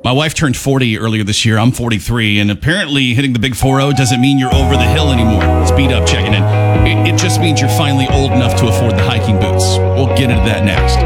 My wife turned 40 earlier this year. I'm 43, and apparently hitting the big 4-0 doesn't mean you're over the hill anymore. Speed up checking in. It just means you're finally old enough to afford the hiking boots. We'll get into that next.